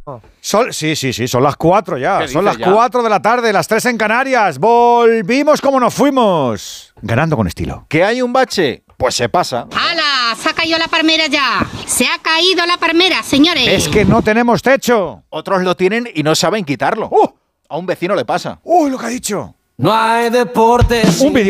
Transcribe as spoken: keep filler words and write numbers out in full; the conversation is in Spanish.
Sol, sí, sí, sí, son las cuatro ya. Son las ya? cuatro de la tarde, las tres en Canarias. Volvimos como nos fuimos. Ganando con estilo. ¿Que hay un bache? Pues se pasa. ¡Hala! Se ha caído la palmera ya. Se ha caído la palmera, señores. Es que no tenemos techo. Otros lo tienen y no saben quitarlo. ¡Uh! A un vecino le pasa. ¡Uh, lo que ha dicho! No hay deportes. Un vídeo